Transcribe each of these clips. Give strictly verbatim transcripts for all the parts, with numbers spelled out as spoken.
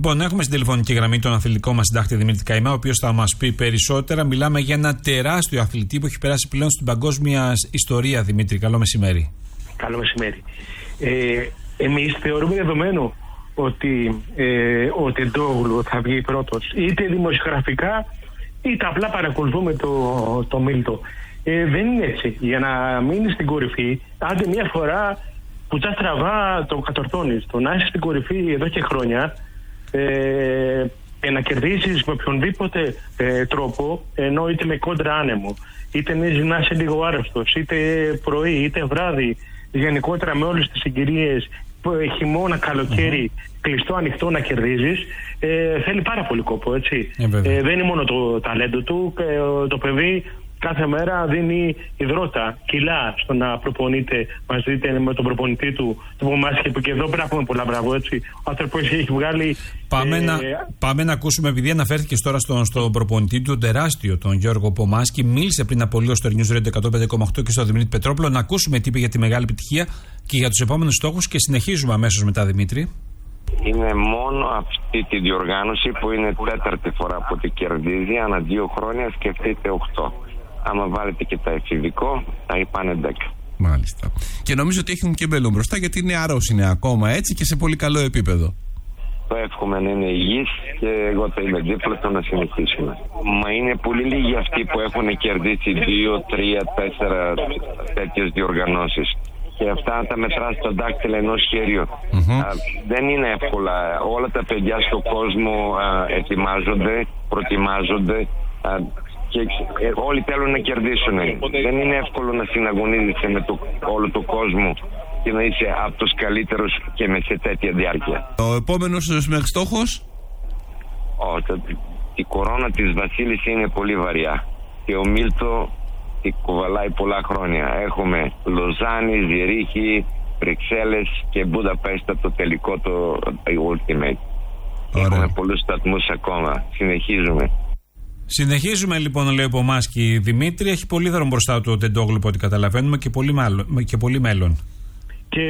Λοιπόν, έχουμε στην τηλεφωνική γραμμή τον αθλητικό μας συντάκτη Δημήτρη Καημά, ο οποίος θα μας πει περισσότερα. Μιλάμε για ένα τεράστιο αθλητή που έχει περάσει πλέον στην παγκόσμια ιστορία. Δημήτρη, καλό μεσημέρι. Καλό μεσημέρι. Ε, εμείς θεωρούμε δεδομένο ότι ε, ο Τεντόγλου θα βγει πρώτος, είτε δημοσιογραφικά είτε απλά παρακολουθούμε το, το Μίλτο. Ε, δεν είναι έτσι. Για να μείνει στην κορυφή, άντε μια φορά που τα στραβά το κατορθώνεις. Το να είσαι στην κορυφή εδώ και χρόνια ε, ε, να κερδίσεις με οποιονδήποτε ε, τρόπο, ενώ είτε με κόντρα άνεμο, είτε να είσαι λίγο άρρωστος, είτε πρωί, είτε βράδυ, γενικότερα με όλες τις συγκυρίες, χειμώνα, καλοκαίρι, mm-hmm. κλειστό, ανοιχτό, να κερδίζεις, ε, θέλει πάρα πολύ κόπο, έτσι. Ε, ε, δεν είναι μόνο το ταλέντο του, ε, το παιδί κάθε μέρα δίνει υδρότα, κιλά στο να προπονείται μαζί με τον προπονητή του, το Πομάσκι, που και εδώ πρέπει να πούμε πολλά μπράβο, έτσι. Ο άνθρωπος έχει βγάλει. Πάμε, ε, να, πάμε να ακούσουμε, επειδή αναφέρθηκε τώρα στον, στον προπονητή του, τον τεράστιο, τον Γιώργο Πομάσκι, μίλησε πριν από λίγο στο News Radio εκατόν πέντε κόμμα οκτώ και στο Δημήτρη Πετρόπουλο. Να ακούσουμε τι είπε για τη μεγάλη επιτυχία και για τους επόμενους στόχους και συνεχίζουμε αμέσως μετά, Δημήτρη. Είναι μόνο αυτή τη διοργάνωση που είναι τέταρτη φορά που τη κερδίζει, ανά δύο χρόνια σκεφτείτε οκτώ. Άμα βάλετε και τα εφηβικό, θα πάνε δέκα. Μάλιστα. Και νομίζω ότι έχουν και μέλλον μπροστά, γιατί είναι νεαρός, είναι ακόμα έτσι και σε πολύ καλό επίπεδο. Το εύχομαι να είναι υγιής και εγώ το είμαι δίπλα του να συνεχίσουμε. Μα είναι πολύ λίγοι αυτοί που έχουν κερδίσει δύο, τρία, τέσσερα τέτοιες διοργανώσεις. Και αυτά τα μετρά στο δάκτυλο ενός χέριου. Mm-hmm. Α, δεν είναι εύκολα. Όλα τα παιδιά στον κόσμο α, ετοιμάζονται, προετοιμάζονται. Α, και όλοι θέλουν να κερδίσουν. Δεν είναι εύκολο να συναγωνίζεσαι με το, όλο τον κόσμο και να είσαι από τους καλύτερους και με σε τέτοια διάρκεια. Ο επόμενος μέχρι στόχος? Ο, το, η κορώνα της Βασίλης είναι πολύ βαριά και ο Μίλτο τη κουβαλάει πολλά χρόνια. Έχουμε Λοζάνη, Ζηρίχη, Βρυξέλλες και Μπουδαπέστα, το τελικό, το Ultimate. Ωραία. Έχουμε πολλούς σταθμούς ακόμα. Συνεχίζουμε. Συνεχίζουμε λοιπόν, λέει ο Πομάσκι. Δημήτρη, έχει πολύ δρόμο μπροστά του ο Τεντόγλου, από ό,τι καταλαβαίνουμε, και πολύ, μάλλον, και πολύ μέλλον. Και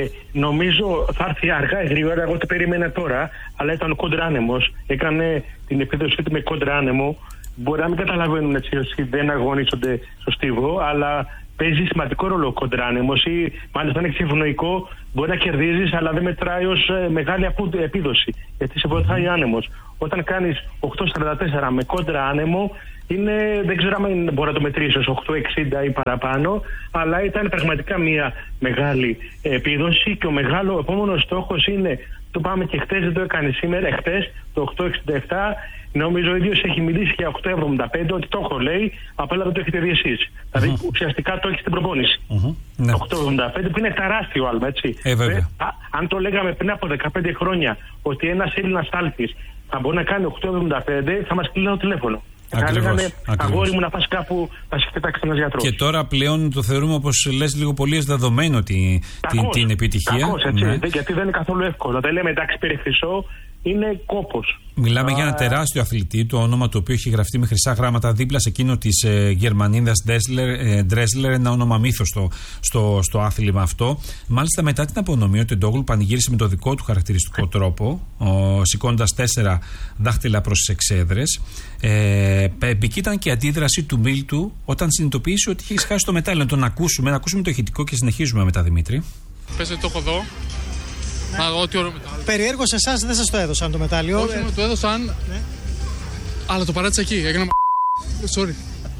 νομίζω θα έρθει αργά ή γρήγορα. Εγώ το περίμενα τώρα, αλλά ήταν ο κοντράνεμος. Έκανε την επίδοση του με κοντράνεμο. Μπορεί να μην καταλαβαίνουν έτσι όσοι δεν αγωνίζονται στο στίβο, αλλά παίζει σημαντικό ρόλο ο κοντράνεμος, ή μάλιστα είναι ευνοϊκό. Μπορεί να κερδίζεις, αλλά δεν μετράει ως μεγάλη επίδοση, γιατί σε βοηθάει άνεμος. Όταν κάνεις οκτώ σαράντα τέσσερα με κόντρα άνεμο, είναι, δεν ξέρω αν μπορεί να το μετρήσει ως οκτώ εξήντα ή παραπάνω, αλλά ήταν πραγματικά μια μεγάλη επίδοση. Και ο μεγάλο επόμενος στόχος είναι, το πάμε και χτες, δεν το έκανε σήμερα, χτες το οκτώ εξήντα επτά. Νομίζω ο ίδιος έχει μιλήσει για οκτώ εβδομήντα πέντε, ότι το έχω, λέει, απλά δεν το έχετε δει εσείς. Uh-huh. Δηλαδή ουσιαστικά το έχει στην προπόνηση. Uh-huh. Ναι. οκτώ εβδομήντα πέντε που είναι τεράστιο άλμα, έτσι. Ε, βέβαια. Ε, α, αν το λέγαμε πριν από δεκαπέντε χρόνια ότι ένας Έλληνας άλφης θα μπορεί να κάνει οκτώ εβδομήντα πέντε, θα μας κλείνει το τηλέφωνο. Θα λέγανε, αγόρι μου, να πας κάπου, να σε κοιτάξει ένας γιατρός. Και τώρα πλέον το θεωρούμε, όπως λες, λίγο πολύ δεδομένο την, την, την επιτυχία. Κακώς, έτσι, ναι. Γιατί δεν είναι καθόλου εύκολο. Δεν λέμε εντάξει, πήρε χρυσό. Είναι κόπος. Μιλάμε Α... για ένα τεράστιο αθλητή, το όνομα του οποίου έχει γραφτεί με χρυσά γράμματα δίπλα σε εκείνο της ε, Γερμανίδας Ντρέσλερ, ένα όνομα μύθος στο, στο, στο άθλημα αυτό. Μάλιστα, μετά την απονομή, ο Τεντόγλου πανηγύρισε με το δικό του χαρακτηριστικό τρόπο, σηκώνοντας τέσσερα δάχτυλα προς τις εξέδρες. Ε, Επική ήταν και η αντίδραση του Μίλτου όταν συνειδητοποίησε ότι είχε χάσει το μετάλλιο. Να τον ακούσουμε, να ακούσουμε το ηχητικό και συνεχίζουμε μετά, Δημήτρη. Πες ότι το έχω εδώ. Ναι. Α, ό,τι ωραίο μετάλλιο. Περιέργω σε εσάς δεν σας το έδωσαν το μετάλλιο. Όχι, μου το έδωσαν. Ναι. Αλλά το παράτησα εκεί. Έκανα. Sorry.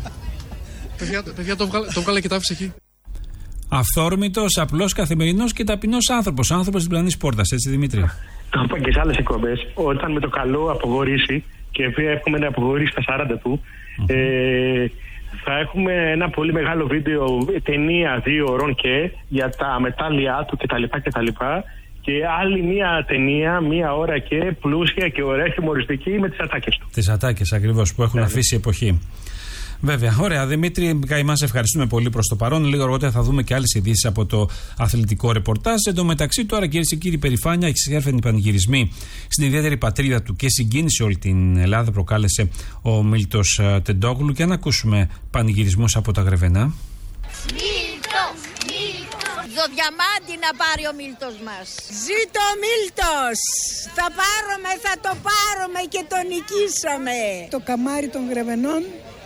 παιδιά, παιδιά το, βγάλε, το βγάλε και το άφησε εκεί. Αυθόρμητος, απλός, καθημερινός και ταπεινός άνθρωπος. Άνθρωπος της πλανής πόρτας, έτσι, Δημήτρη. Το είπα και σε άλλες εκπομπές. Όταν με το καλό απογορήσει, και βέβαια έχουμε να απογορήσει στα σαράντα του, mm-hmm. ε, θα έχουμε ένα πολύ μεγάλο βίντεο, ταινία δύο ώρων και για τα μετάλλια του κτλ. κτλ. Και άλλη μία ταινία, μία ώρα και πλούσια και ωραία χιουμοριστική με τις ατάκες του. Τις ατάκες ακριβώς που έχουν αφήσει εποχή. Βέβαια, ωραία. Δημήτρη Καημά, σε ευχαριστούμε πολύ προς το παρόν. Λίγο αργότερα θα δούμε και άλλες ειδήσεις από το αθλητικό ρεπορτάζ. Εν τω μεταξύ, τώρα, κυρίες και κύριοι, περηφάνεια, εξέρφαινοι πανηγυρισμοί στην ιδιαίτερη πατρίδα του και συγκίνηση όλη την Ελλάδα προκάλεσε ο Μίλτος Τεντόγλου. Και να ακούσουμε πανηγυρισμούς από τα Γρεβενά. Μίλτο, Μίλτο, διαμάντι να πάρει ο Μίλτος μας. Ζήτω ο Μίλτος! Θα πάρουμε, θα το πάρουμε και το νικήσαμε. Το καμάρι των Γρεβενών.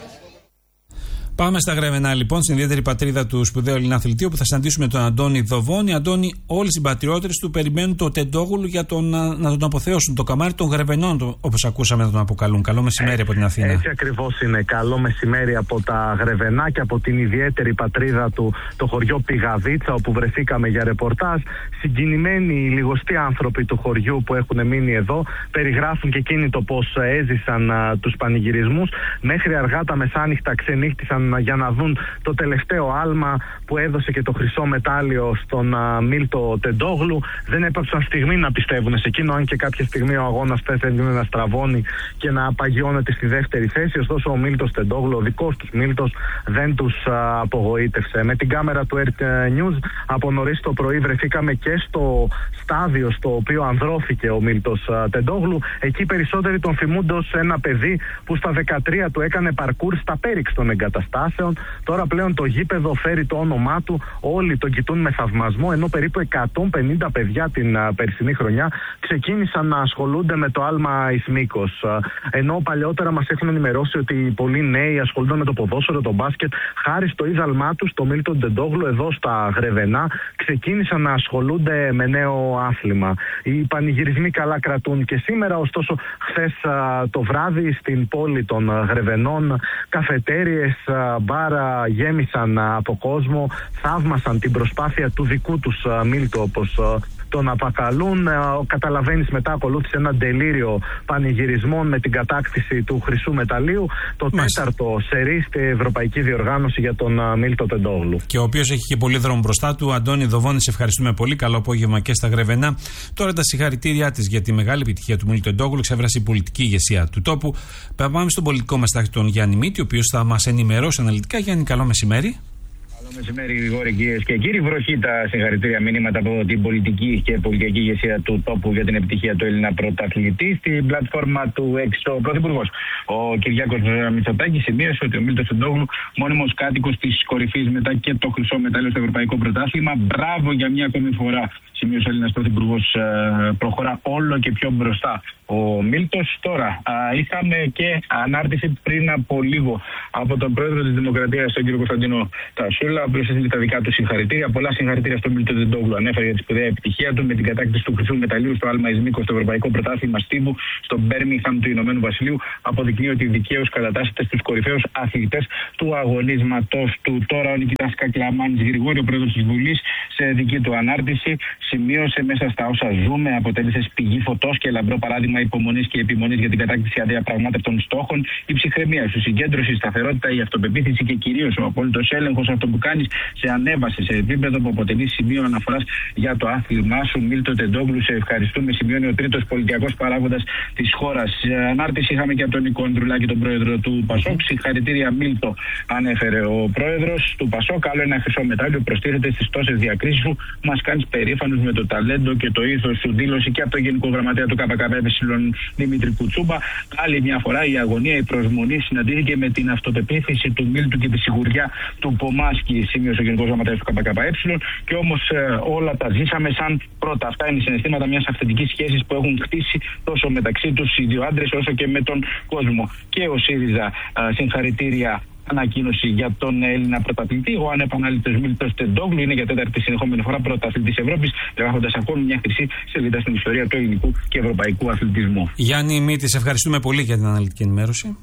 Πάμε στα Γρεβενά λοιπόν, στην ιδιαίτερη πατρίδα του σπουδαίου Έλληνα αθλητή, όπου θα συναντήσουμε τον Αντώνη Δοβόνη. Αντώνη, όλοι οι συμπατριώτες του περιμένουν το Τεντόγλου για τον, να, να τον αποθεώσουν. Το καμάρι των Γρεβενών, όπως ακούσαμε, να τον αποκαλούν. Καλό μεσημέρι ε, από την Αθήνα. Έτσι ακριβώς είναι. Καλό μεσημέρι από τα Γρεβενά και από την ιδιαίτερη πατρίδα του, το χωριό Πηγαδίτσα, όπου βρεθήκαμε για ρεπορτάζ. Συγκινημένοι οι λιγοστοί άνθρωποι του χωριού που έχουν μείνει εδώ περιγράφουν και εκείνοι το πώς έζησαν α, τους πανηγυρισμούς. Μέχρι αργά τα μεσάνυχτα ξενύχτησαν για να δουν το τελευταίο άλμα που έδωσε και το χρυσό μετάλλιο στον α, Μίλτο Τεντόγλου. Δεν έπαψαν στιγμή να πιστεύουν σε εκείνο, αν και κάποια στιγμή ο αγώνας πέθαινε να στραβώνει και να απαγιώνεται στη δεύτερη θέση. Ωστόσο ο Μίλτος Τεντόγλου, ο δικός τους Μίλτος, δεν τους α, απογοήτευσε. Με την κάμερα του Earth News από νωρίς το πρωί βρεθήκαμε και στο στάδιο στο οποίο ανδρώθηκε ο Μίλτος α, Τεντόγλου. Εκεί περισσότεροι τον θυμούνται ως ένα παιδί που στα δεκατρία του έκανε παρκούρ στα πέριξ των εγκαταστάσεων. Τώρα πλέον το γήπεδο φέρει το όνομά του, όλοι τον κοιτούν με θαυμασμό, ενώ περίπου εκατόν πενήντα παιδιά την α, περσινή χρονιά ξεκίνησαν να ασχολούνται με το άλμα εις μήκος. Ενώ παλαιότερα μας έχουν ενημερώσει ότι πολλοί νέοι ασχολούνται με το ποδόσφαιρο, το μπάσκετ, χάρη στο ίδαλμά του, το Μίλτον Τεντόγλου, εδώ στα Γρεβενά, ξεκίνησαν να ασχολούνται με νέο άθλημα. Οι πανηγυρισμοί καλά κρατούν και σήμερα, ωστόσο χθες το βράδυ στην πόλη των Γρεβενών, καφετέριες, μπάρα γέμισαν από κόσμο, θαύμασαν την προσπάθεια του δικού τους Μίλτο, όπως τον απακαλούν. Καταλαβαίνεις, μετά ακολούθησε ένα τελείριο πανηγυρισμών με την κατάκτηση του χρυσού μεταλλίου, το Μάλιστα. τέταρτο σερί στη ευρωπαϊκή διοργάνωση για τον Μίλτο Τεντόγλου. Και ο οποίος έχει και πολύ δρόμο μπροστά του. Αντώνη Δοβόνη, σε ευχαριστούμε πολύ. Καλό απόγευμα και στα Γρεβενά. Τώρα τα συγχαρητήριά της για τη μεγάλη επιτυχία του Μίλτο Τεντόγλου εξέφρασε η πολιτική ηγεσία του τόπου. Πάμε στον πολιτικό μας τάχτη, τον Γιάννη Μήτη, ο οποίος θα μας ενημερώσει αναλυτικά. Γιάννη, καλό μεσημέρι. Μεσημέρι, Γρηγόρη, κυρίες και κύριοι. Βροχή τα συγχαρητήρια μηνύματα από την πολιτική και πολιτική ηγεσία του τόπου για την επιτυχία του Έλληνα πρωταθλητή. Στην πλατφόρμα του έξι ο Πρωθυπουργός, ο Κυριάκος Μητσοτάκης, σημείωσε ότι ο Μίλτος Τεντόγλου, μόνιμος κάτοικος της κορυφής μετά και το χρυσό μετάλλιο στο Ευρωπαϊκό Πρωτάθλημα. Μπράβο για μια ακόμη φορά, σημείωσε ο Έλληνας Πρωθυπουργός. Προχωρά όλο και πιο μπροστά ο Μίλτος. Τώρα, α, είχαμε και ανάρτηση πριν από λίγο από τον πρόεδρο της Δημοκρατίας, τον κύριο Κωνσταντίνο Τασούλα, ο οποίος έστειλε τα δικά του συγχαρητήρια. Πολλά συγχαρητήρια στον Μίλτο Τεντόγλου. Ανέφερε για τη σπουδαία επιτυχία του με την κατάκτηση του χρυσού μεταλλίου στο άλμα εις μήκος στο Ευρωπαϊκό Πρωτάθλημα Στίβου στο Μπέρμιγχαμ του Ηνωμένου Βασιλείου. Αποδεικνύει ότι δικαίως κατατάσσεται στους κορυφαίους αθλητές του αγωνίσματος του. Τώρα ο Νικήτας Κακλαμάνης, Γρηγόρη, ο πρόεδρος της Βουλής, σε δική του ανάρτηση, σημείωσε μέσα στα όσα ζούμε, αποτέλεσε πηγή φωτός και λαμπρό παράδειγμα υπομονής και επιμονής για την κατάκτηση αδιαπραγμάτευτων στόχων. Η ψυχραιμία σου, συγκέντρωση, η σταθερότητα, η αυτοπεποίθηση και κυρίως ο απόλυτος έλεγχος, αυτό που κάνεις, σε ανέβασε σε επίπεδο που αποτελεί σημείο αναφοράς για το άθλημά σου. Μίλτο Τεντόγλου, σε ευχαριστούμε, σημειώνει ο τρίτος πολιτιακός παράγοντας της χώρας. Ανάρτηση είχαμε και από τον Νικό Ανδρουλάκη, τον πρόεδρο του Πασόκ. Συγχαρητήρια, Μίλτο, ανέφερε ο πρόεδρος του Πασόκ. Άλλο ένα χρυσό μετάλλιο προστίθεται στις τόσες διακρίσεις σου. Μας κάνεις περήφανους με το ταλέντο και το ήθος σου. Δήλωση και από τον Γενικό Γραμματέα του ΚΚΕ, Δημήτρη Κουτσούμπα. Άλλη μια φορά η αγωνία, η προσμονή συναντήθηκε με την αυτοπεποίθηση του Μίλτου και τη σιγουριά του Πομάσκη, σημείωσε ο Γενικός Γραμματέας του ΚΚΕ. Και όμως ε, όλα τα ζήσαμε σαν πρώτα. Αυτά είναι συναισθήματα μιας αυθεντικής σχέσης που έχουν χτίσει τόσο μεταξύ τους οι δύο άντρες όσο και με τον κόσμο. Και ο ΣΥΡΙΖΑ, ε, συγχαρητήρια. Ανακοίνωση για τον Έλληνα πρωταθλητή. Ο ανεπανάληπτος Μίλτος Τεντόγλου είναι για τέταρτη συνεχόμενη φορά πρωταθλητής Ευρώπης, γράφοντας ακόμη μια χρυσή σελίδα στην ιστορία του ελληνικού και ευρωπαϊκού αθλητισμού. Γιάννη Μήτη, σε ευχαριστούμε πολύ για την αναλυτική ενημέρωση.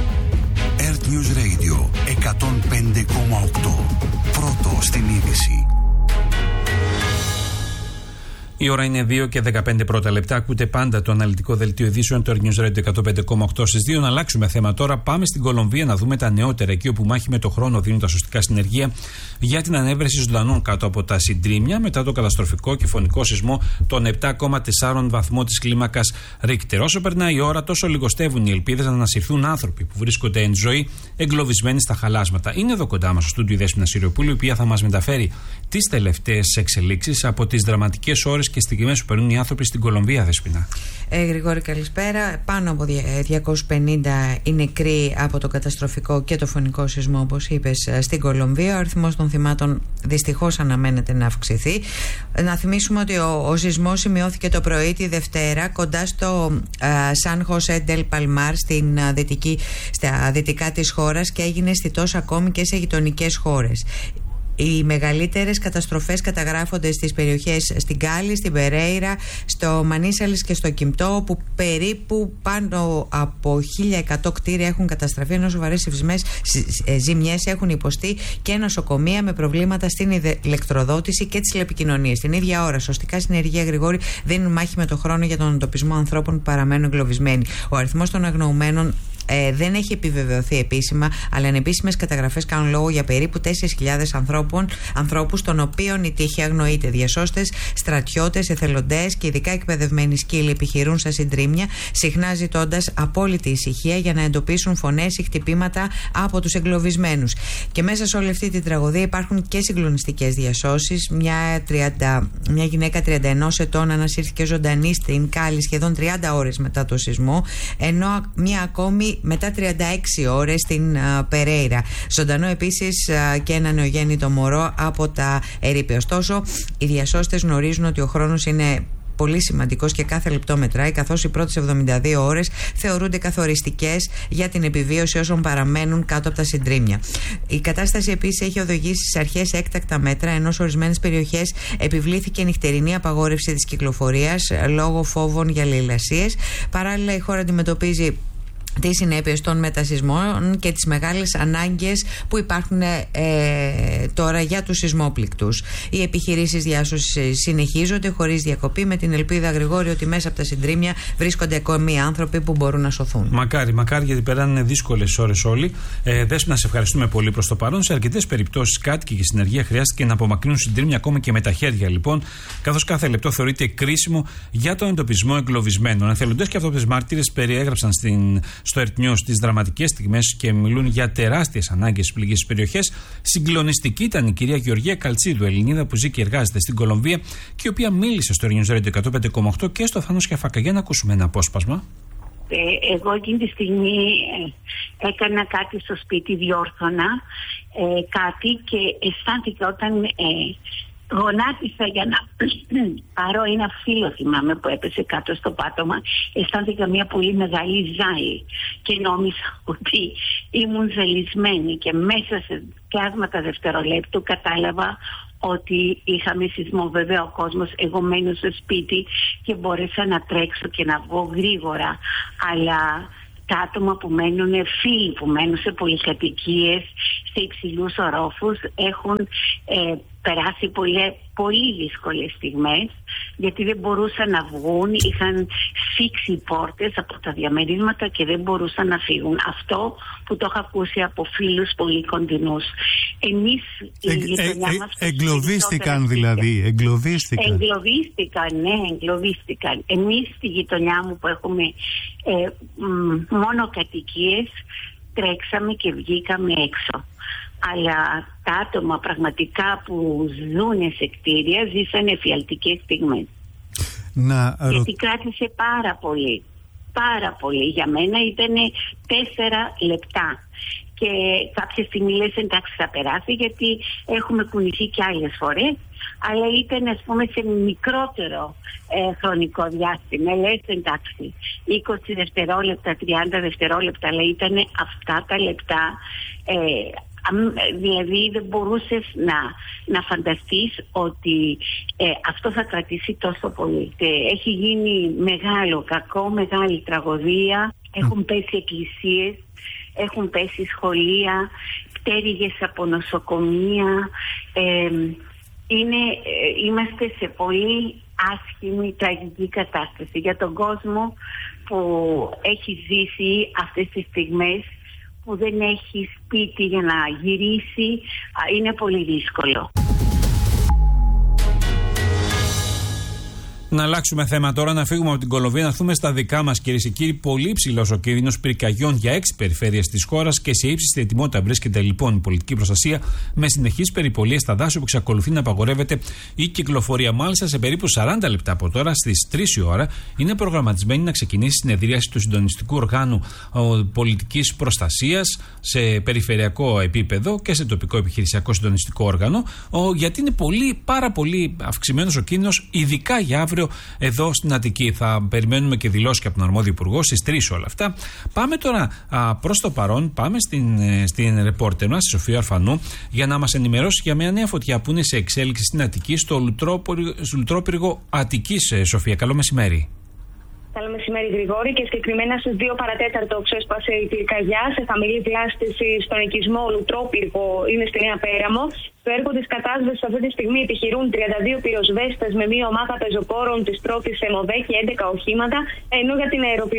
Earth News Radio εκατόν πέντε κόμμα οκτώ. Πρώτο στην είδηση. Η ώρα είναι δύο και δεκαπέντε πρώτα λεπτά. Ακούτε πάντα το αναλυτικό δελτίο ειδήσεων του Earth News Radio εκατόν πέντε κόμμα οκτώ στις δύο. Να αλλάξουμε θέμα τώρα. Πάμε στην Κολομβία να δούμε τα νεότερα, εκεί όπου μάχη με το χρόνο δίνουν τα σωστικά συνεργεία για την ανέβρεση ζωντανών κάτω από τα συντρίμμια μετά το καταστροφικό και φωνικό σεισμό των επτά κόμμα τέσσερα βαθμό της κλίμακας Ρίχτερ. Όσο περνάει η ώρα, τόσο λιγοστεύουν οι ελπίδες να ανασυρθούν άνθρωποι που βρίσκονται εν ζωή εγκλωβισμένοι στα χαλάσματα. Είναι εδώ κοντά μας στο στούντιο η Δέσποινα Συριοπούλου, η οποία θα μας μεταφέρει τις τελευταίες εξελίξεις από τις δραματικές ώρες και στιγμές που περνούν οι άνθρωποι στην Κολομβία, Δεσπινά. Ε, Γρηγόρη, καλησπέρα. Πάνω από διακόσιοι πενήντα οι νεκροί από το καταστροφικό και το φωνικό σεισμό, όπως είπες, στην Κολομβία. Ο αριθμός των θυμάτων δυστυχώς αναμένεται να αυξηθεί. Να θυμίσουμε ότι ο, ο σεισμός σημειώθηκε το πρωί τη Δευτέρα κοντά στο Σαν Χωσέ ντελ Παλμάρ, στην δυτική, στα δυτικά της χώρας, και έγινε αισθητός ακόμη και σε γειτονικές χώρες. Οι μεγαλύτερες καταστροφές καταγράφονται στις περιοχές στην Κάλι, στην Περέιρα, στο Μανίσαλης και στο Κιμπτό, όπου περίπου πάνω από χίλια εκατό κτίρια έχουν καταστραφεί, ενώ σοβαρές ζημιές έχουν υποστεί και νοσοκομεία με προβλήματα στην ηλεκτροδότηση και τις τηλεπικοινωνίες. Την ίδια ώρα, σωστικά συνεργεία, Γρηγόρη, δίνουν μάχη με το χρόνο για τον εντοπισμό ανθρώπων που παραμένουν εγκλωβισμένοι. Ο αριθμός των αγνοωμένων Ε, δεν έχει επιβεβαιωθεί επίσημα, αλλά ανεπίσημες καταγραφές κάνουν λόγο για περίπου τέσσερις χιλιάδες ανθρώπους, των οποίων η τύχη αγνοείται. Διασώστες, στρατιώτες, εθελοντές και ειδικά εκπαιδευμένοι σκύλοι επιχειρούν στα συντρίμμια, συχνά ζητώντας απόλυτη ησυχία για να εντοπίσουν φωνές ή χτυπήματα από τους εγκλωβισμένους. Και μέσα σε όλη αυτή την τραγωδία υπάρχουν και συγκλονιστικές διασώσεις. Μια, τριάντα, μια γυναίκα τριάντα ενός ετών ανασύρθηκε ζωντανή στην Κάλι σχεδόν τριάντα ώρες μετά το σεισμό, ενώ μια ακόμη μετά τριάντα έξι ώρες στην uh, Περέιρα. Ζωντανό επίσης uh, και ένα νεογέννητο μωρό από τα ερείπη. Ωστόσο, οι διασώστες γνωρίζουν ότι ο χρόνος είναι πολύ σημαντικός και κάθε λεπτό μετράει, καθώς οι πρώτες εβδομήντα δύο ώρες θεωρούνται καθοριστικές για την επιβίωση όσων παραμένουν κάτω από τα συντρίμμια. Η κατάσταση επίσης έχει οδηγήσει στις αρχές έκτακτα μέτρα, ενώ σε ορισμένες περιοχές επιβλήθηκε νυχτερινή απαγόρευση της κυκλοφορίας λόγω φόβων για λαιλασίες. Παράλληλα, η χώρα αντιμετωπίζει τις συνέπειες των μετασεισμών και τις μεγάλες ανάγκες που υπάρχουν ε, τώρα για τους σεισμόπληκτους. Οι επιχειρήσεις διάσωσης συνεχίζονται χωρίς διακοπή, με την ελπίδα, Γρηγόρη, ότι μέσα από τα συντρίμμια βρίσκονται ακόμη άνθρωποι που μπορούν να σωθούν. Μακάρι, μακάρι, γιατί περνάνε δύσκολες ώρες όλοι. Ε, Δέσποινα, σε ευχαριστούμε πολύ προς το παρόν. Σε αρκετές περιπτώσεις, κάτοικοι και συνεργεία χρειάστηκε να απομακρύνουν συντρίμμια ακόμα και με τα χέρια, λοιπόν, καθώς κάθε λεπτό θεωρείται κρίσιμο για τον εντοπισμό εγκλωβισμένων. Εθελοντές και αυτόπτες μάρτυρες περιέγραψαν στην στο Earth News τις δραματικές στιγμές και μιλούν για τεράστιες ανάγκες στις πληγείς περιοχές. Συγκλονιστική ήταν η κυρία Γεωργία Καλτσίδου, Ελληνίδα που ζει και εργάζεται στην Κολομβία και η οποία μίλησε στο Earth News Radio εκατόν πέντε κόμμα οκτώ και στο Θάνος Κιαφάκα. Για να ακούσουμε ένα απόσπασμα. Ε, εγώ εκείνη τη στιγμή ε, έκανα κάτι στο σπίτι, διόρθωνα ε, κάτι και αισθάνθηκα όταν ε, γονάτισα για να πάρω ένα φύλλο, θυμάμαι, που έπεσε κάτω στο πάτωμα. Αισθάνθηκα μια πολύ μεγάλη ζάλη και νόμιζα ότι ήμουν ζαλισμένη, και μέσα σε κλάσματα δευτερολέπτου κατάλαβα ότι είχαμε σεισμό. Βέβαια ο κόσμος, εγώ μένω στο σπίτι και μπόρεσα να τρέξω και να βγω γρήγορα, αλλά τα άτομα που μένουν, φίλοι που μένουν σε πολυκατοικίες, σε υψηλούς ορόφους, έχουν ε, περάσει πολύ, πολύ δύσκολες στιγμές, γιατί δεν μπορούσαν να βγουν, είχαν φίξει πόρτες από τα διαμερίσματα και δεν μπορούσαν να φύγουν. Αυτό που το έχω ακούσει από φίλους πολύ κοντινούς. Εμείς ε, η γειτονιά ε, ε, μας... Εγκλωβίστηκαν δηλαδή, εγκλωβίστηκαν. Εγκλωβίστηκαν, ναι, εγκλωβίστηκαν. Εμείς στη γειτονιά μου που έχουμε ε, μ, μόνο κατοικίες, τρέξαμε και βγήκαμε έξω. Αλλά τα άτομα πραγματικά που ζουν σε κτίρια ζήσαν εφιαλτικές στιγμές. Να, γιατί ρω... κράτησε πάρα πολύ. Πάρα πολύ. Για μένα ήταν τέσσερα λεπτά. Και κάποια στιγμή λες εντάξει θα περάσει, γιατί έχουμε κουνηθεί και άλλες φορές. Αλλά ήταν, ας πούμε, σε μικρότερο ε, χρονικό διάστημα. Λες εντάξει είκοσι δευτερόλεπτα, τριάντα δευτερόλεπτα, αλλά ήταν αυτά τα λεπτά. Ε, Δηλαδή δεν μπορούσες να, να φανταστείς ότι ε, αυτό θα κρατήσει τόσο πολύ. Και έχει γίνει μεγάλο κακό, μεγάλη τραγωδία. Έχουν πέσει εκκλησίες, έχουν πέσει σχολεία, πτέρυγες από νοσοκομεία. Ε, είναι, ε, είμαστε σε πολύ άσχημη, τραγική κατάσταση για τον κόσμο που έχει ζήσει αυτές τις στιγμές, που δεν έχει σπίτι για να γυρίσει. Είναι πολύ δύσκολο. Να αλλάξουμε θέμα τώρα, να φύγουμε από την Κολομβία, να έρθουμε στα δικά μας, κυρίες και κύριοι. Πολύ υψηλός ο κίνδυνος πυρκαγιών για έξι περιφέρειες της χώρας και σε ύψιστη ετοιμότητα βρίσκεται λοιπόν η πολιτική προστασία, με συνεχείς περιπολίες στα δάση όπου εξακολουθεί να απαγορεύεται η κυκλοφορία. Μάλιστα, σε περίπου σαράντα λεπτά από τώρα, στις τρεις η ώρα, είναι προγραμματισμένη να ξεκινήσει η συνεδρίαση του συντονιστικού οργάνου πολιτικής προστασίας σε περιφερειακό επίπεδο και σε τοπικό επιχειρησιακό συντονιστικό όργανο, γιατί είναι πολύ, πάρα πολύ αυξημένος ο κίνδυνος, ειδικά για αύριο εδώ στην Αττική. Θα περιμένουμε και δηλώσεις και από τον αρμόδιο υπουργό στις τρεις όλα αυτά. Πάμε τώρα προς το παρόν, πάμε στην, στην ρεπόρτερ μας, τη Σοφία Ορφανού, για να μας ενημερώσει για μια νέα φωτιά που είναι σε εξέλιξη στην Αττική, στο λουτρόπυργο Αττικής. Σοφία, καλό μεσημέρι. Καλό μεσημέρι, Γρηγόρη, και συγκεκριμένα στις δύο παρατέταρτο ξέσπασε η πυρκαγιά σε χαμηλή διάσταση στον οικισμό Λουτρόπυργο, είναι στη Νέα Πέραμο. Στο έργο της κατάσβεσης αυτή τη στιγμή επιχειρούν τριάντα δύο πυροσβέστες με μία ομάδα πεζοπόρων της πρώτης ΕΜΟΔΕ και έντεκα οχήματα, ενώ για την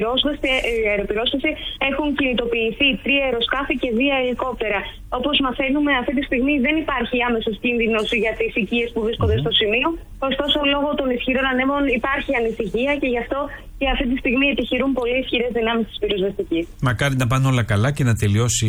αεροπυρόσβεση έχουν κινητοποιηθεί τρία αεροσκάφη και δύο ελικόπτερα. Όπως μαθαίνουμε, αυτή τη στιγμή δεν υπάρχει άμεσος κίνδυνος για τις οικίες που βρίσκονται στο σημείο. Ωστόσο, λόγω των ισχυρών ανέμων υπάρχει ανησυχία και γι' αυτό και αυτή τη στιγμή επιχειρούν πολύ ισχυρές δυνάμεις της πυροσβεστικής. Μακάρι να πάνε όλα καλά και να τελειώσει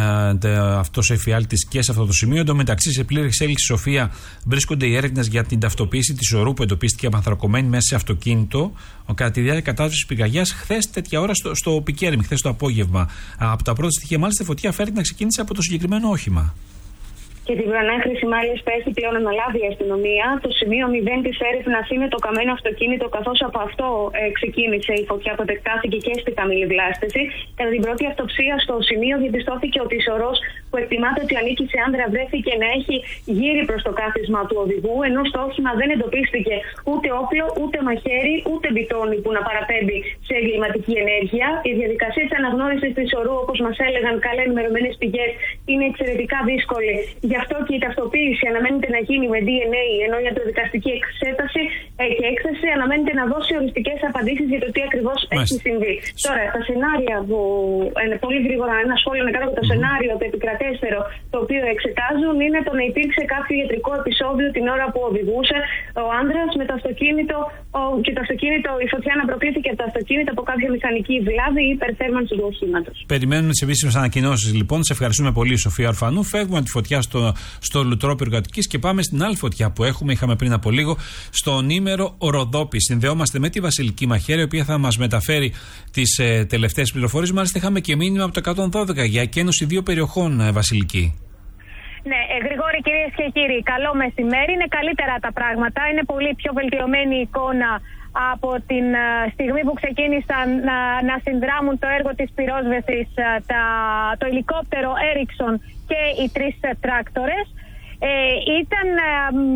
ε, αυτός ο εφιάλτης και σε αυτό το σημείο. Εν τω μεταξύ, σε πλήρη εξέλιξη, Σοφία, βρίσκονται οι έρευνες για την ταυτοποίηση της ορού που εντοπίστηκε απανθρακωμένη μέσα σε αυτοκίνητο κατά τη διάρκεια κατάσβεσης πυρκαγιάς χθες τέτοια ώρα στο, στο Πικέρμι, χθες το απόγευμα. Από τα πρώτα στοιχεία, μάλιστα, η φωτιά φέρεται να ξεκίνησε από το συγκεκριμένο όχημα. Και την προανάκριση μάλιστα έχει πλέον αναλάβει η αστυνομία. Το σημείο μηδέν της έρευνας είναι το καμένο αυτοκίνητο, καθώς από αυτό ε, ξεκίνησε η φωτιά που επεκτάθηκε και στη χαμηλή διάσταση. Κατά την πρώτη αυτοψία στο σημείο διαπιστώθηκε ότι η σωρός που εκτιμάται ότι ανήκει σε άνδρα βρέθηκε να έχει γύρει προς το κάθισμα του οδηγού, ενώ στο όχημα δεν εντοπίστηκε ούτε όπλο, ούτε μαχαίρι, ούτε μπιτόνι που να παραπέμπει σε εγκληματική ενέργεια. Η διαδικασία της αναγνώρισης της ορού, όπως μας έλεγαν καλά ενημερωμένες πηγές, είναι εξαιρετικά δύσκολη. Γι' αυτό και η ταυτοποίηση αναμένεται να γίνει με ντι εν έι, ενώ η ιατροδικαστική εξέταση ε, και έκθεση αναμένεται να δώσει οριστικές απαντήσεις για το τι ακριβώς έχει συμβεί. Τώρα, τα σενάρια που ε, πολύ γρήγορα, ένα σχόλιο να κάνω για το mm-hmm. σενάριο, το επικρατέστερο, το οποίο εξετάζουν, είναι το να υπήρξε κάποιο ιατρικό επεισόδιο την ώρα που οδηγούσε ο άνδρας με το αυτοκίνητο ο, και το αυτοκίνητο, η φωτιά να προκλήθηκε από το αυτοκίνητο από κάποια μηχανική βλάβη ή υπερθέρμανση του οχήματος. Περιμένουμε τις επίσημες ανακοινώσεις λοιπόν. Σε ευχαριστούμε πολύ, Σοφία Ορφανού. Φεύγουμε τη φωτιά στο στο Λουτρόπυργο Αττικής και πάμε στην άλλη φωτιά που έχουμε, είχαμε πριν από λίγο, στον Ήμερο Ροδόπη. Συνδεόμαστε με τη Βασιλική Μαχαίρεια, η οποία θα μας μεταφέρει τις ε, τελευταίες πληροφορίες. Μάλιστα, είχαμε και μήνυμα από το εκατόν δώδεκα για εκένωση δύο περιοχών, ε, Βασιλική. Ναι, ε, Γρηγόρη, κυρίες και κύριοι, καλό μεσημέρι. Είναι καλύτερα τα πράγματα. Είναι πολύ πιο βελτιωμένη η εικόνα από την uh, στιγμή που ξεκίνησαν να, να συνδράμουν το έργο της πυρόσβεσης uh, τα, το ελικόπτερο Ericsson και οι τρεις uh, τράκτορες. Ε, ήταν ε,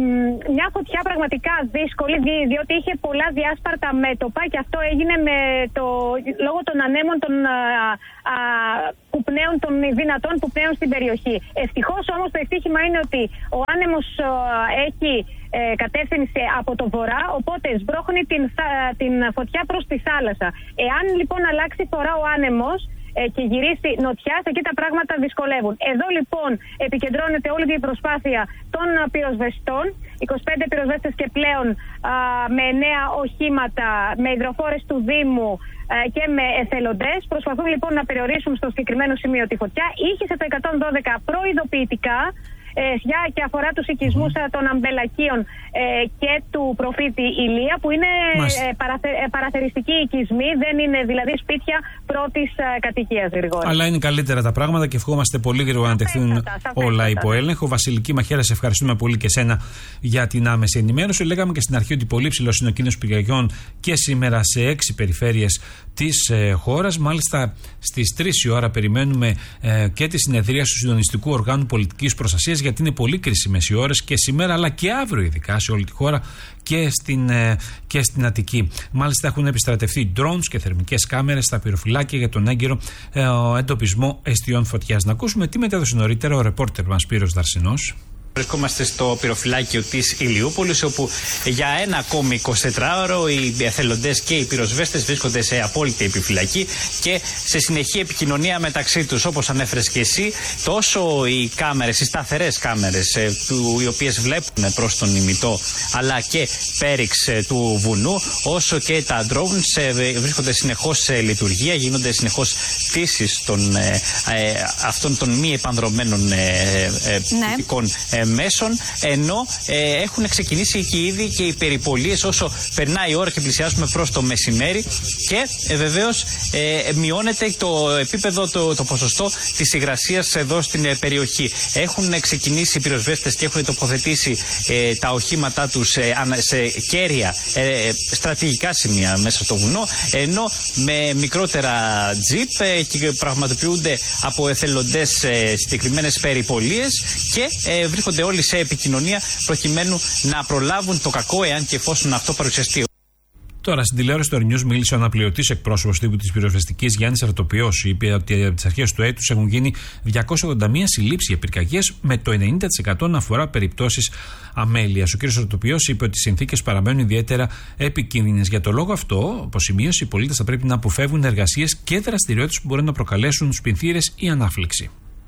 μια φωτιά πραγματικά δύσκολη, διότι είχε πολλά διάσπαρτα μέτωπα και αυτό έγινε με το, λόγω των ανέμων των, α, α, που πνέουν, των δυνατών που πνέουν στην περιοχή. Ευτυχώς όμως το ευτύχημα είναι ότι ο άνεμος α, έχει ε, κατεύθυνση από το βορρά, οπότε σμπρώχνει την, την φωτιά προς τη θάλασσα. Εάν λοιπόν αλλάξει φορά ο άνεμος και γυρίσει νοτιάς, εκεί τα πράγματα δυσκολεύουν. Εδώ λοιπόν επικεντρώνεται όλη η προσπάθεια των πυροσβεστών, είκοσι πέντε πυροσβέστες και πλέον α, με νέα οχήματα, με υδροφόρες του Δήμου α, και με εθελοντές. Προσπαθούν λοιπόν να περιορίσουν στο συγκεκριμένο σημείο τη φωτιά. Είχε σε το εκατόν δώδεκα προειδοποιητικά ε, για και αφορά τους οικισμούς mm. των αμπελακίων ε, και του προφήτη Ηλία, που είναι ε, παραθε, ε, παραθεριστικοί οικισμοί, δεν είναι δηλαδή σπίτια πρώτης ε, κατοικίας, Γρηγόρη. Αλλά είναι καλύτερα τα πράγματα και ευχόμαστε πολύ γρήγορα να τεχθούν όλα υπό έλεγχο. Βασιλική Μαχαίρεια, σε ευχαριστούμε πολύ και σένα για την άμεση ενημέρωση. Λέγαμε και στην αρχή ότι πολύ ψηλός είναι ο κίνδυνος πυρκαγιών και σήμερα σε έξι περιφέρειες της ε, χώρας. Μάλιστα στις τρεις η ώρα περιμένουμε ε, και τη συνεδρία του Συντονιστικού Οργάνου Πολιτικής Προστασίας, γιατί είναι πολύ κρίσιμες οι ώρες και σήμερα αλλά και αύριο, ειδικά σε όλη τη χώρα και στην, ε, και στην Αττική. Μάλιστα έχουν επιστρατευτεί drones και θερμικές κάμερες στα πυροφυλάκια για τον έγκαιρο ε, εντοπισμό εστιών φωτιάς. Να ακούσουμε τι μετέδωσε νωρίτερα ο ρεπόρτερ μας Σπύρος Δαρσινός. Βρισκόμαστε στο πυροφυλάκιο της Ηλιούπολης, όπου για ένα ακόμη εικοσιτετράωρο οι εθελοντές και οι πυροσβέστες βρίσκονται σε απόλυτη επιφυλακή και σε συνεχή επικοινωνία μεταξύ τους. Όπως ανέφερες και εσύ, τόσο οι κάμερες, οι σταθερές κάμερες, οι οποίες βλέπουν προς τον ημιτό αλλά και πέριξ του βουνού, όσο και τα drones βρίσκονται συνεχώς σε λειτουργία, γίνονται συνεχώς πτήσεις των, ε, αυτών των μη επανδρομένων ε, ε, πτυτικών ναι. μέσων, ενώ ε, έχουν ξεκινήσει και ήδη και οι περιπολίες όσο περνάει η ώρα και πλησιάζουμε προς το μεσημέρι και ε, βεβαίως ε, μειώνεται το επίπεδο, το, το ποσοστό της υγρασίας εδώ στην ε, περιοχή. Έχουν ξεκινήσει οι πυροσβέστες και έχουν τοποθετήσει ε, τα οχήματά τους ε, σε κέρια ε, στρατηγικά σημεία μέσα στο βουνό, ενώ με μικρότερα τζιπ ε, και πραγματοποιούνται από εθελοντές ε, συγκεκριμένες περιπολίες και ε, βρίσκονται όλοι σε επικοινωνία προκειμένου να προλάβουν το κακό εάν και εφόσον αυτό παρουσιαστεί. Τώρα, στην τηλεόραση του News μίλησε ο αναπληρωτής εκπρόσωπος τύπου της πυροσβεστικής Γιάννης Αρτοπιός. Είπε ότι από τις αρχές του έτους έχουν γίνει διακόσιες ογδόντα μία συλλήψεις για πυρκαγιές, με το ενενήντα τοις εκατό να αφορά περιπτώσεις αμέλειας. Ο κ. Αρτοπιός είπε ότι οι συνθήκες παραμένουν ιδιαίτερα επικίνδυνες. Για το λόγο αυτό, όπως σημείωσε, οι πολίτες θα πρέπει να αποφεύγουν εργασίες και δραστηριότητες που μπορεί να προκαλέσουν σπινθήρες ή ανάφλεξη.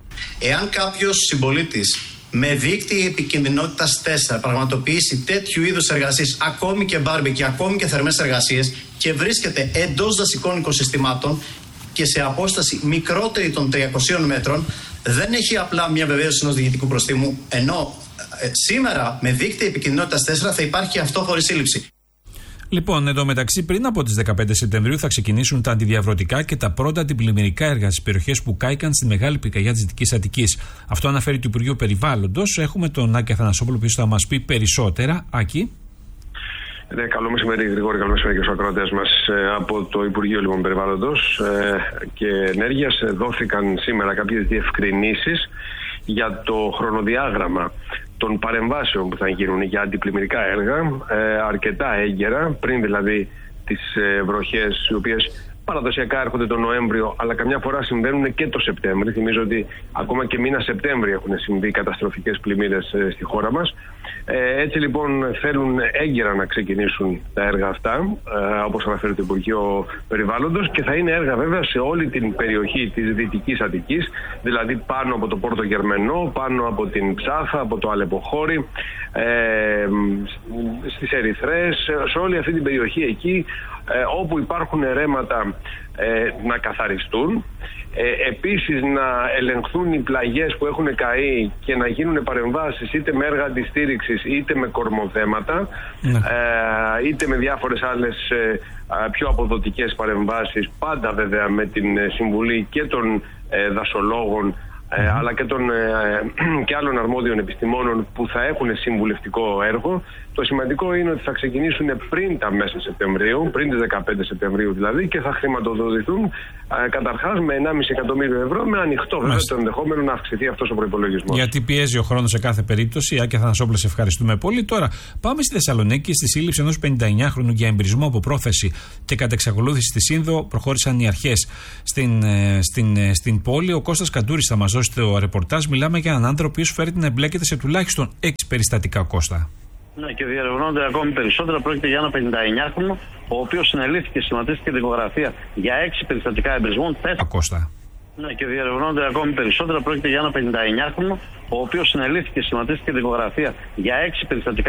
Εάν κάποιος συμπολίτης με δείκτη επικινδυνότητας τέσσερα πραγματοποιήσει τέτοιου είδους εργασίες, ακόμη και μπάρμπεκι, ακόμη και θερμές εργασίες, και βρίσκεται εντός δασικών οικοσυστημάτων και σε απόσταση μικρότερη των τριακοσίων μέτρων, δεν έχει απλά μια βεβαίωση ενός διοικητικού προστίμου, ενώ ε, σήμερα με δείκτη επικινδυνότητας τέσσερα θα υπάρχει αυτό χωρίς σύλληψη. Λοιπόν, εδώ μεταξύ, πριν από τις δεκαπέντε Σεπτεμβρίου θα ξεκινήσουν τα αντιδιαβρωτικά και τα πρώτα αντιπλημμυρικά έργα στις περιοχές που κάηκαν στη μεγάλη πυρκαγιά της Δυτικής Αττικής. Αυτό αναφέρει το Υπουργείο Περιβάλλοντος. Έχουμε τον Άκη Αθανασόπουλο που θα μας πει περισσότερα. Άκη. Ναι, καλό μεσημέρι, Γρηγόρη, καλό μεσημέρι και στους ακροατές μας. Από το Υπουργείο λοιπόν, Περιβάλλοντος και Ενέργειας δόθηκαν σήμερα κάποιες διευκρινήσεις για το χρονοδιάγραμμα των παρεμβάσεων που θα γίνουν για αντιπλημμυρικά έργα, ε, αρκετά έγκαιρα, πριν δηλαδή τις ε, βροχές, οι οποίες παραδοσιακά έρχονται τον Νοέμβριο, αλλά καμιά φορά συμβαίνουν και το Σεπτέμβριο. Θυμίζω ότι ακόμα και μήνα Σεπτέμβριο έχουν συμβεί καταστροφικές πλημμύρες ε, στη χώρα μας. Ε, έτσι λοιπόν θέλουν έγκαιρα να ξεκινήσουν τα έργα αυτά, ε, όπως αναφέρει το Υπουργείο Περιβάλλοντος, και θα είναι έργα βέβαια σε όλη την περιοχή της Δυτικής Αττικής, δηλαδή πάνω από το Πόρτο Γερμενό, πάνω από την Ψάθα, από το Αλεποχώρι, ε, στις Ερυθρές, σε όλη αυτή την περιοχή εκεί, ε, όπου υπάρχουν ρέματα ε, να καθαριστούν. Ε, επίσης να ελεγχθούν οι πλαγιές που έχουν καεί και να γίνουν παρεμβάσεις είτε με έργα αντιστήριξης είτε με κορμοθέματα, ναι. ε, είτε με διάφορες άλλες ε, πιο αποδοτικές παρεμβάσεις, πάντα βέβαια με την συμβουλή και των ε, δασολόγων ε, αλλά και, των, ε, και άλλων αρμόδιων επιστημόνων που θα έχουν συμβουλευτικό έργο. Το σημαντικό είναι ότι θα ξεκινήσουν πριν τα μέσα Σεπτεμβρίου, πριν τις δεκαπέντε Σεπτεμβρίου δηλαδή, και θα χρηματοδοτηθούν ε, καταρχάς με ενάμιση εκατομμύριο ευρώ, με ανοιχτό βέβαια το ενδεχόμενο να αυξηθεί αυτός ο προϋπολογισμός. Γιατί πιέζει ο χρόνος σε κάθε περίπτωση. Άκη Αθανασόπουλε, σε ευχαριστούμε πολύ. Τώρα πάμε στη Θεσσαλονίκη. Στη σύλληψη ενός πενηνταεννιάχρονου για εμπρισμό από πρόθεση και κατ' εξακολούθηση στη Σύνδο προχώρησαν οι αρχές στην, στην, στην πόλη. Ο Κώστας Καντούρης θα μας δώσει το ρεπορτάζ. Μιλάμε για έναν άντρα ο οποίος φέρεται να εμπλέκεται σε τουλάχιστον έξι περιστατικά, Κώστα. Ναι, και διερευνώνται ακόμη περισσότερα. Πρόκειται για ένα πενηνταεννιάχρονο, ο οποίος συνελήφθηκε και σχηματίστηκε δικογραφία για έξι περιστατικά εμπρισμών. Κώστα. Ναι, και διερευνώνται ακόμη περισσότερα. Πρόκειται για ένα πενηνταεννιάχρονο, ο οποίος συνελήφθηκε και σχηματίστηκε δικογραφία για έξι περιστατικά